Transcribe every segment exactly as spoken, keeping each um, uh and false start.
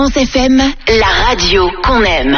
Espérance F M, la radio qu'on aime.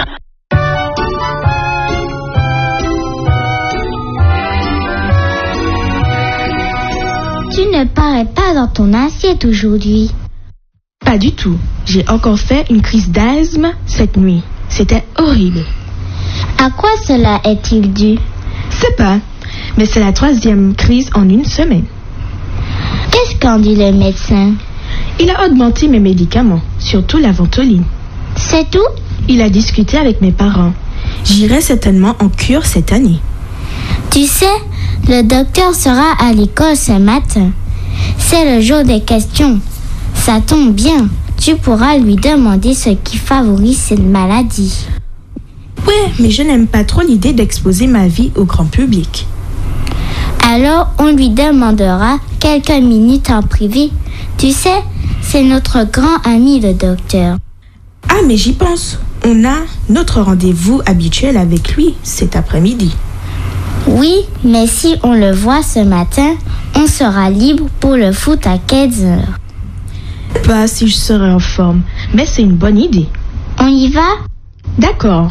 Tu ne parais pas dans ton assiette aujourd'hui. Pas du tout. J'ai encore fait une crise d'asthme cette nuit. C'était horrible. À quoi cela est-il dû? C'est pas, mais c'est la troisième crise en une semaine. Qu'est-ce qu'en dit le médecin? Il a augmenté mes médicaments, surtout la ventoline. C'est tout? Il a discuté avec mes parents. J'irai certainement en cure cette année. Tu sais, le docteur sera à l'école ce matin. C'est le jour des questions. Ça tombe bien. Tu pourras lui demander ce qui favorise cette maladie. Ouais, mais je n'aime pas trop l'idée d'exposer ma vie au grand public. Alors, on lui demandera quelques minutes en privé. Tu sais, c'est notre grand ami le docteur. Ah, mais j'y pense. On a notre rendez-vous habituel avec lui cet après-midi. Oui, mais si on le voit ce matin, on sera libre pour le foot à quinze heures. Pas si je serai en forme, mais c'est une bonne idée. On y va? D'accord.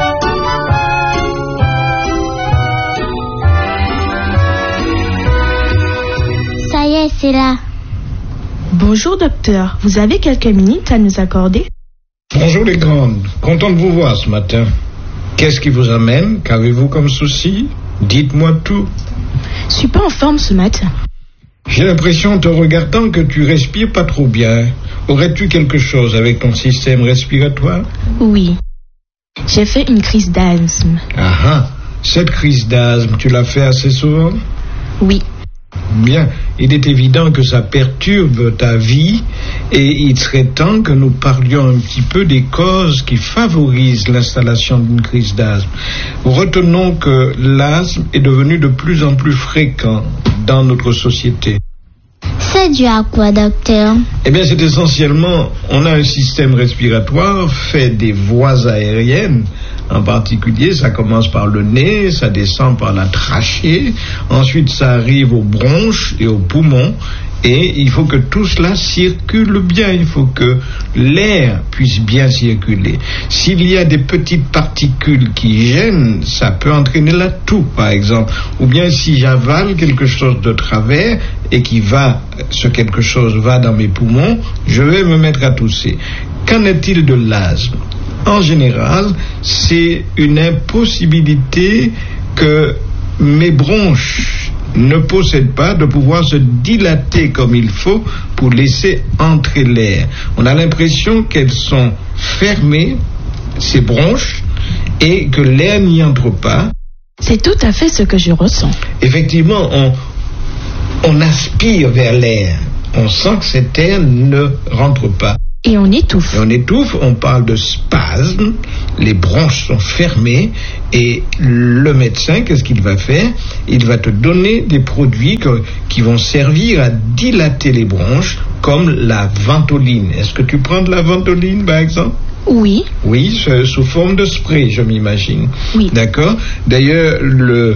Ça y est, c'est là. Bonjour docteur, vous avez quelques minutes à nous accorder? Bonjour les grandes, content de vous voir ce matin. Qu'est-ce qui vous amène? Qu'avez-vous comme souci? Dites-moi tout. Je suis pas en forme ce matin. J'ai l'impression en te regardant que tu respires pas trop bien. Aurais-tu quelque chose avec ton système respiratoire? Oui. J'ai fait une crise d'asthme. Ah ah, cette crise d'asthme, tu l'as fait assez souvent? Oui. Bien, il est évident que ça perturbe ta vie et il serait temps que nous parlions un petit peu des causes qui favorisent l'installation d'une crise d'asthme. Retenons que l'asthme est devenu de plus en plus fréquent dans notre société. C'est dû à quoi, docteur? Eh bien, c'est essentiellement, on a un système respiratoire fait des voies aériennes. En particulier, ça commence par le nez, ça descend par la trachée, ensuite ça arrive aux bronches et aux poumons, et il faut que tout cela circule bien, il faut que l'air puisse bien circuler. S'il y a des petites particules qui gênent, ça peut entraîner la toux, par exemple. Ou bien si j'avale quelque chose de travers et qui va, ce quelque chose va dans mes poumons, je vais me mettre à tousser. Qu'en est-il de l'asthme? En général, c'est une impossibilité que mes bronches ne possèdent pas de pouvoir se dilater comme il faut pour laisser entrer l'air. On a l'impression qu'elles sont fermées, ces bronches, et que l'air n'y entre pas. C'est tout à fait ce que je ressens. Effectivement, on, on aspire vers l'air. On sent que cet air ne rentre pas. Et on étouffe. Et on étouffe, on parle de spasme, les bronches sont fermées et le médecin, qu'est-ce qu'il va faire? Il va te donner des produits que, qui vont servir à dilater les bronches, comme la ventoline. Est-ce que tu prends de la ventoline, par exemple? Oui. Oui, sous forme de spray, je m'imagine. Oui. D'accord. D'ailleurs, le...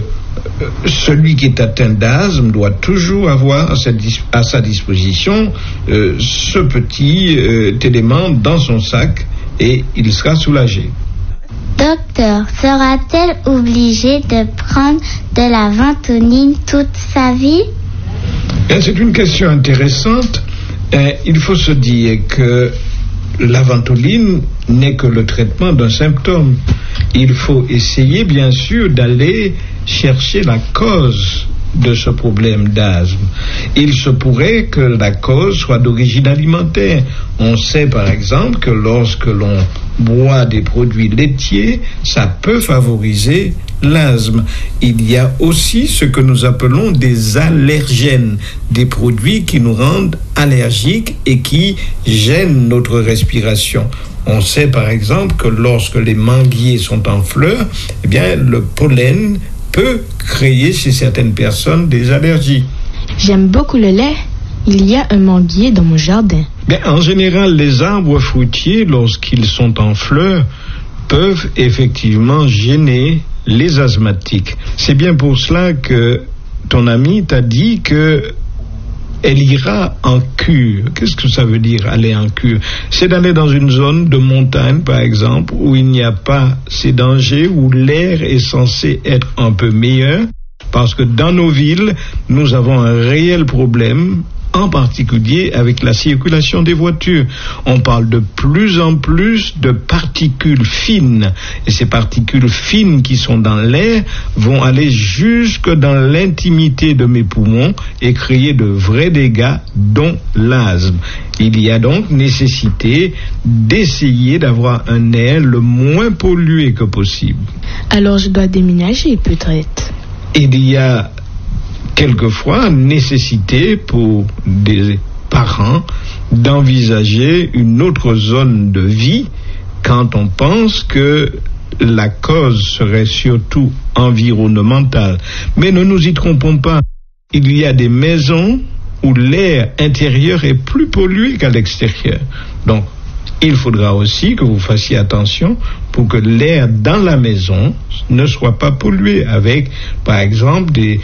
celui qui est atteint d'asthme doit toujours avoir à sa, dis- à sa disposition euh, ce petit euh, élément dans son sac et il sera soulagé. Docteur, sera-t-elle obligée de prendre de la ventoline toute sa vie? Bien, c'est une question intéressante. Euh, il faut se dire que la ventoline n'est que le traitement d'un symptôme. Il faut essayer, bien sûr, d'aller chercher la cause de ce problème d'asthme. Il se pourrait que la cause soit d'origine alimentaire. On sait par exemple que lorsque l'on boit des produits laitiers, ça peut favoriser l'asthme. Il y a aussi ce que nous appelons des allergènes, des produits qui nous rendent allergiques et qui gênent notre respiration. On sait par exemple que lorsque les manguiers sont en fleurs, eh bien le pollen peut créer chez certaines personnes des allergies. J'aime beaucoup le lait. Il y a un manguier dans mon jardin. Bien, en général, les arbres fruitiers, lorsqu'ils sont en fleurs, peuvent effectivement gêner les asthmatiques. C'est bien pour cela que ton ami t'a dit que elle ira en cure. Qu'est-ce que ça veut dire, aller en cure? C'est d'aller dans une zone de montagne, par exemple, où il n'y a pas ces dangers, où l'air est censé être un peu meilleur, parce que dans nos villes, nous avons un réel problème, en particulier avec la circulation des voitures. On parle de plus en plus de particules fines. Et ces particules fines qui sont dans l'air vont aller jusque dans l'intimité de mes poumons et créer de vrais dégâts, dont l'asthme. Il y a donc nécessité d'essayer d'avoir un air le moins pollué que possible. Alors je dois déménager peut-être. Il y a quelquefois nécessité pour des parents d'envisager une autre zone de vie quand on pense que la cause serait surtout environnementale. Mais ne nous y trompons pas, il y a des maisons où l'air intérieur est plus pollué qu'à l'extérieur. Donc, il faudra aussi que vous fassiez attention pour que l'air dans la maison ne soit pas pollué avec, par exemple, des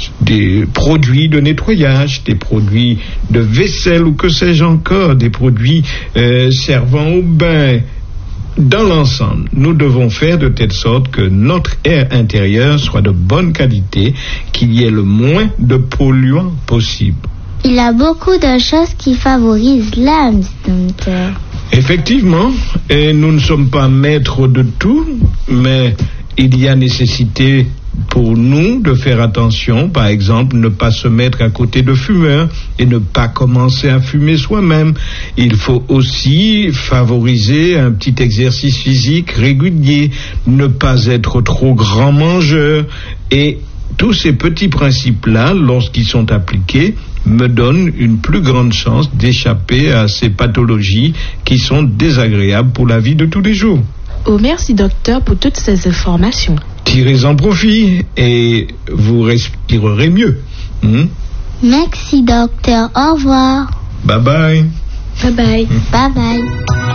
des produits de nettoyage, des produits de vaisselle ou que sais-je encore, des produits euh, servant au bain. Dans l'ensemble, nous devons faire de telle sorte que notre air intérieur soit de bonne qualité, qu'il y ait le moins de polluants possible. Il y a beaucoup de choses qui favorisent l'âme, docteur. Effectivement, et nous ne sommes pas maîtres de tout, mais il y a nécessité pour nous de faire attention, par exemple, ne pas se mettre à côté de fumeurs et ne pas commencer à fumer soi-même. Il faut aussi favoriser un petit exercice physique régulier, ne pas être trop grand mangeur, et tous ces petits principes-là, lorsqu'ils sont appliqués, me donnent une plus grande chance d'échapper à ces pathologies qui sont désagréables pour la vie de tous les jours. Oh, merci docteur pour toutes ces informations. Tirez-en profit et vous respirerez mieux. Hmm? Merci docteur, au revoir. Bye bye. Bye bye. Bye bye.